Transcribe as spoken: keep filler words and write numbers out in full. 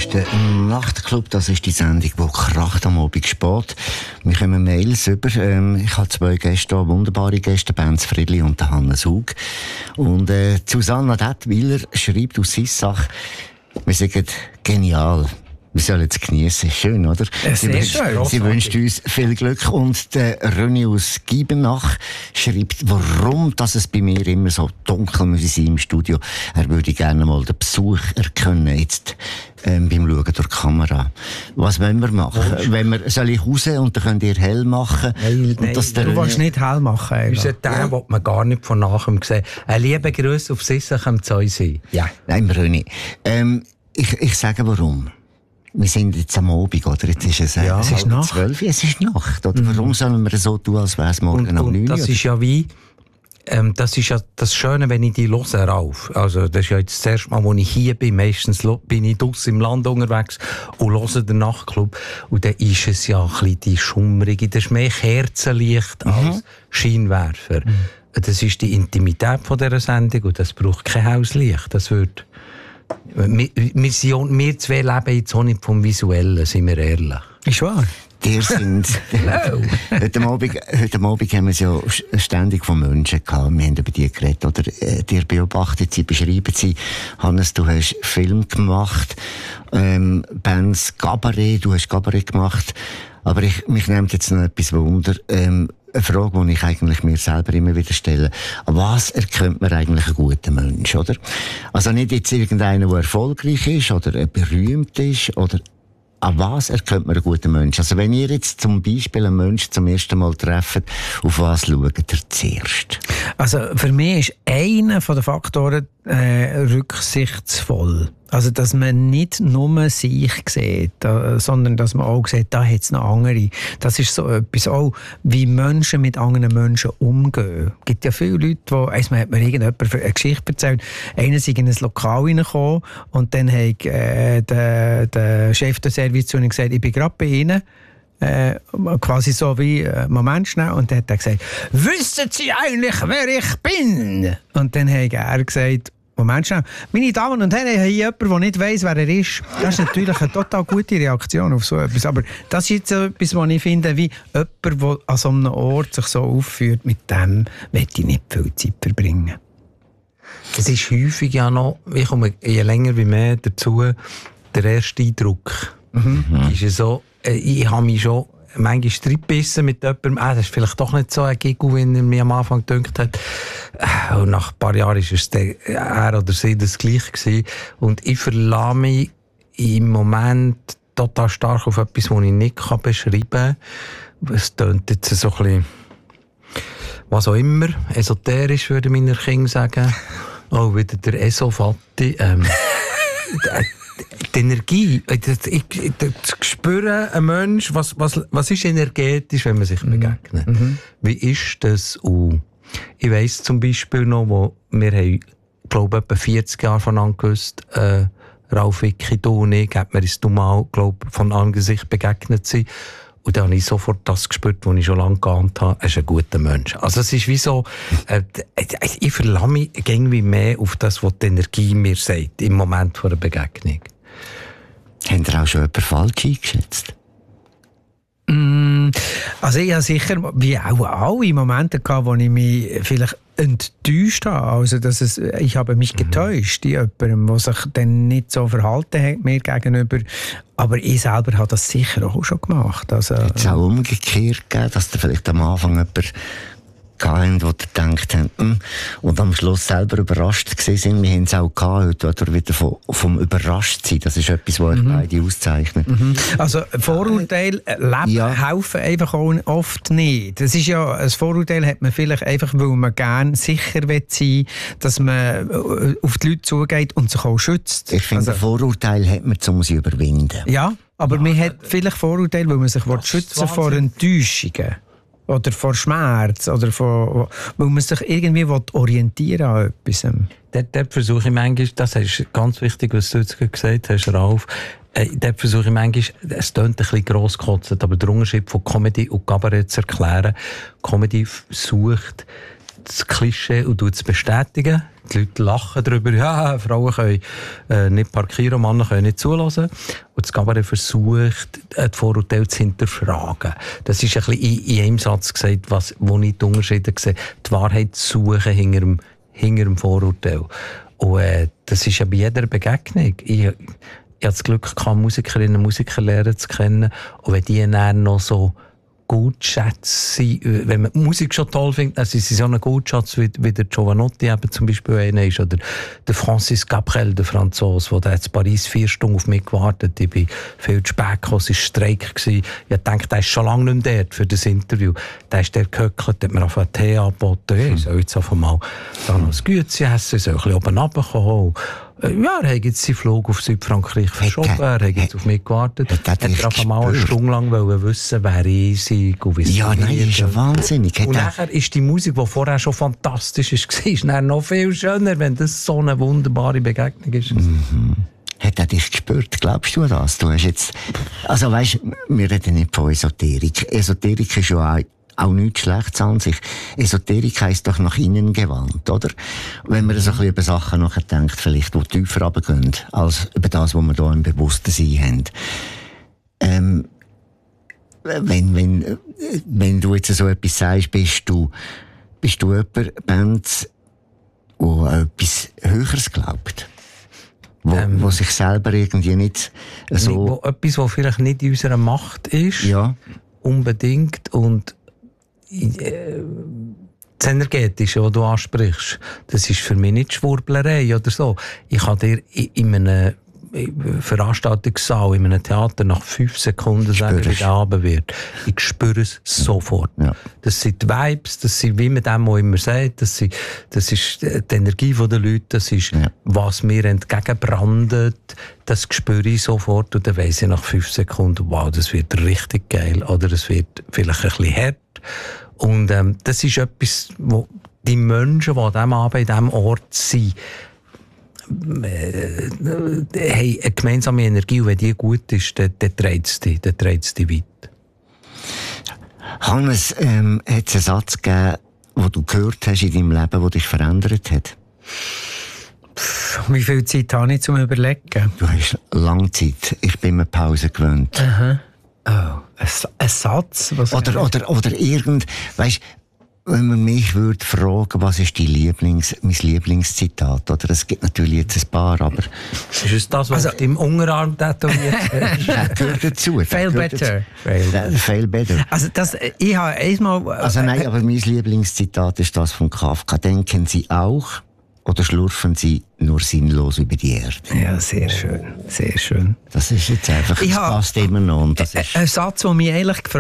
ist der Nachtclub, das ist die Sendung, die kracht am Abend spät. Wir kommen Mails über. Ähm, ich habe zwei Gäste hier, wunderbare Gäste, Benz Friedli und der Hannes Hug. Und äh, Susanna Dettwiller schreibt aus Sissach, wir sagen genial. Wir sollen es geniessen. Schön, oder? Ja, sie wünscht, schön. sie wünscht uns viel Glück. Und der René aus Giebenach schreibt, warum dass es bei mir immer so dunkel muss sein im Studio. Er würde gerne mal den Besuch erkennen, jetzt ähm, beim Schauen durch die Kamera. Was wollen wir machen? Wenn wir, soll ich raus und dann könnt ihr hell machen? Nein, nein, das der du René... willst nicht hell machen. Unser Teil will man gar nicht von nachher sehen. Ein lieber Gruß auf Sissach am Zeusee. Ja. Nein, René. Ähm, ich, ich sage warum. Wir sind jetzt am Abend, oder? Jetzt ist es, äh, ja, es ist Nacht. zwölf, es ist Nacht, oder? Mhm. Warum sollen wir so tun, als wäre es morgen und, um neun Uhr? Das ist ja wie, ähm, das ist ja das Schöne, wenn ich die höre, Ralf. Also, das ist ja jetzt das erste Mal, wo ich hier bin. Meistens bin ich draussen im Land unterwegs und höre den Nachtclub. Und dann ist es ja ein bisschen die Schummrige, das ist mehr Kerzenlicht mhm. als Scheinwerfer. Mhm. Das ist die Intimität von dieser Sendung und das braucht kein Hauslicht. Das wird Wir, wir, sind, wir zwei leben jetzt auch nicht vom Visuellen, sind wir ehrlich. Ist wahr? Die sind... heute, Abend, heute Abend haben wir es ja ständig von Menschen gehabt. Wir haben über die geredet. Oder, äh, die beobachtet sie, beschreiben sie. Hannes, du hast Film gemacht. Ähm, Benz Cabaret, du hast Cabaret gemacht. Aber ich, mich nimmt jetzt noch etwas Wunder. Ähm, Eine Frage, die ich eigentlich mir selber immer wieder stelle. An was erkennt man eigentlich einen guten Mensch, oder? Also nicht jetzt irgendeiner, der erfolgreich ist oder berühmt ist, oder an was erkennt man einen guten Mensch? Also wenn ihr jetzt zum Beispiel einen Menschen zum ersten Mal trefft, auf was schaut ihr zuerst? Also für mich ist einer der Faktoren äh, rücksichtsvoll. Also, dass man nicht nur sich sieht, äh, sondern dass man auch sieht, da hat es noch andere. Das ist so etwas auch, wie Menschen mit anderen Menschen umgehen. Es gibt ja viele Leute, die, einmal hat mir irgendjemand eine Geschichte erzählt, einer ist in ein Lokal reingekommen und dann hat äh, der, der Chef des Service zu ihm gesagt, ich bin gerade bei Ihnen. Äh, quasi so wie äh, Moment schnell, und dann hat er gesagt, wissen Sie eigentlich, wer ich bin? Und dann hat er gesagt, Moment schnell, meine Damen und Herren, ich habe hier jemanden, der nicht weiss, wer er ist. Das ist natürlich eine total gute Reaktion auf so etwas. Aber das ist jetzt so etwas, was ich finde, wie jemand, der an so einem Ort sich so aufführt, mit dem möchte ich nicht viel Zeit verbringen. Es ist häufig ja noch, ich komme je länger wie mehr dazu, der erste Eindruck. Mhm. Ist ja so, ich habe mich schon manchmal reingebissen mit jemandem, ah, das ist vielleicht doch nicht so ein Giggle, wie er mir am Anfang gedacht hat. Und nach ein paar Jahren war es er oder sie das Gleiche gewesen. Und ich verlasse mich im Moment total stark auf etwas, das ich nicht beschreiben kann. Es tönt jetzt so ein bisschen, was auch immer, esoterisch, würde meine Kinder sagen. Oh, wieder der Esofatti. Ähm, die Energie, das, ich, das spüren ein Mensch, was, was, was ist energetisch, wenn man sich begegnet. Mhm. Wie ist das? Und ich weiss zum Beispiel noch, wo wir haben, glaube ich, etwa vierzig Jahre voneinander gewusst, äh, Ralf, Vicky, du und ich, hat mir uns mal, glaube von Angesicht begegnet sind. Und dann habe ich sofort das gespürt, was ich schon lange geahnt habe, er ist ein guter Mensch. Also es ist wie so, äh, ich verlasse mich irgendwie mehr auf das, was die Energie mir sagt, im Moment vor einer Begegnung. Habt ihr auch schon jemanden falsch eingeschätzt? Mm, also ich habe sicher, wie auch alle Momente gehabt, wo ich mich vielleicht enttäuscht habe. Also, dass es, ich habe mich getäuscht in jemandem, der sich dann nicht so verhalten hat mir gegenüber. Aber ich selber habe das sicher auch schon gemacht. Also, hat es auch umgekehrt gegeben, dass da vielleicht am Anfang jemand gehabt, wo ihr gedacht habt, hm, und am Schluss selber überrascht gewesen sind. Wir haben es auch gehabt, heute, oder wieder vom, vom Überraschtsein. Das ist etwas, was euch mhm. beide auszeichnet. Mhm. Also Vorurteile leben ja. helfen einfach auch oft nicht. Das ist ja, ein Vorurteil hat man vielleicht einfach, weil man gerne sicher sein will, dass man auf die Leute zugeht und sich auch schützt. Ich finde, also, Vorurteil hat man, um sie überwinden. Ja, aber ja, man hat vielleicht Vorurteile, weil man sich schützen vor Enttäuschungen. Oder vor Schmerz, oder vor, weil man sich irgendwie orientieren an etwas. Dort, dort versuche ich manchmal, das ist ganz wichtig, was du jetzt gesagt hast, Ralf, äh, dort versuche ich manchmal, es klingt ein bisschen grosskotzend, aber der Unterschied von Comedy und Kabarett zu erklären. Comedy sucht das Klischee und es bestätigen. Die Leute lachen darüber, ja, Frauen können äh, nicht parkieren, Männer können nicht zulassen. Und das Cabaret versucht, die Vorurteile zu hinterfragen. Das ist ein bisschen in, in einem Satz gesagt, was, wo ich die Unterschiede sehe. Die Wahrheit zu suchen hinter dem, hinter dem Vorurteil. Und äh, das ist ja bei jeder Begegnung. Ich, ich hatte das Glück, Musikerinnen und Musiker lernen zu kennen. Und wenn die dann noch so Goldschätze sind, wenn man Musik schon toll findet, dann sind sie so ein Goldschatz, wie, wie der Giovanotti eben zum Beispiel einer ist, oder der Francis Cabrel, der Franzose, der hat in Paris vier Stunden auf mich gewartet. Ich bin viel zu spät gekommen, es war Streik. Ich dachte, der ist schon lange nicht mehr dort für das Interview. Der ist dort gehöckelt, hat mir auf einen Tee angeboten. Ich soll jetzt einfach mal da noch ein Gütchen essen, soll ein bisschen oben runterkommen. Ja, er hat jetzt seinen Flug auf Südfrankreich verschoben, er hat jetzt auf mich gewartet. Er hat einfach mal eine Stunde lang wissen, wer ich sei und wie es Ja, nein, das ist ja wahnsinnig. Und nachher ist die Musik, die vorher schon fantastisch war, noch viel schöner, wenn das so eine wunderbare Begegnung ist. Mhm. Hat er dich gespürt? Glaubst du das? Du hast jetzt, also weißt, wir reden nicht von Esoterik. Esoterik ist ja auch Auch nichts Schlechtes an sich. Esoterik heisst doch nach innen gewandt, oder? Wenn man so ein bisschen über Sachen nachdenkt, vielleicht, die tiefer runtergehen, als über das, was wir hier im Bewusstsein haben. Ähm, wenn, wenn, wenn du jetzt so etwas sagst, bist du, bist du jemand, Band, der etwas Höheres glaubt? Wo, ähm, wo sich selber irgendwie nicht so... Wo, etwas, was vielleicht nicht in unserer Macht ist. Ja. Unbedingt. Und das Energetische, das du ansprichst, das ist für mich nicht Schwurblerei oder so. Ich kann dir in einem Veranstaltungssaal, in einem Theater nach fünf Sekunden sagen, wie der Abend wird. Ich spüre es sofort. Ja. Das sind die Vibes, das sind, wie man dem auch immer sagt, das, sind, das ist die Energie der Leute, das ist, ja. was mir entgegenbrandet, das spüre ich sofort und dann weiss ich nach fünf Sekunden, wow, das wird richtig geil oder es wird vielleicht ein bisschen hart. Und ähm, das ist etwas, wo die Menschen, die an diesem Abend in diesem Ort sind, äh, haben eine gemeinsame Energie und wenn die gut ist, dann, dann trägt es dich, dann trägt es dich weit. Hannes, ähm, hat es einen Satz gegeben, den du gehört hast in deinem Leben, der dich verändert hat? Pff, wie viel Zeit habe ich zum Überlegen? Du hast lange Zeit. Ich bin mir Pause gewöhnt. Aha. Oh, ein, ein Satz? Was oder, oder, oder irgend, weißt, wenn man mich würde fragen, was ist die Lieblings, mein Lieblingszitat, oder? Es gibt natürlich jetzt ein paar, aber... Ist es das, was also, im Unterarm tätowiert hast? Das gehört dazu. Fail better. Fail better. Fail better. Also das, ich habe einmal... Also nein, aber mein Lieblingszitat ist das von Kafka. Denken Sie auch, oder schlurfen Sie nur sinnlos über die Erde? Ja, sehr schön, sehr schön. Das ist jetzt einfach, das passt immer noch. Und das ist ein Satz, der mich eigentlich gefreut